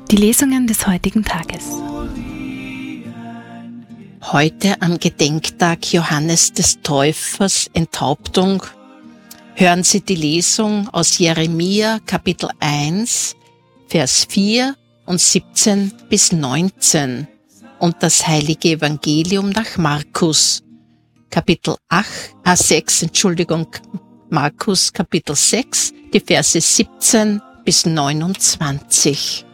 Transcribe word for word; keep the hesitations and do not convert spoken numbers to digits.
Die Lesungen des heutigen Tages. Heute am Gedenktag Johannes des Täufers Enthauptung hören Sie die Lesung aus Jeremia Kapitel eins, Vers vier und siebzehn bis neunzehn und das Heilige Evangelium nach Markus, Kapitel acht, ah, sechs, Entschuldigung, Markus Kapitel sechs, die Verse siebzehn bis neunundzwanzig.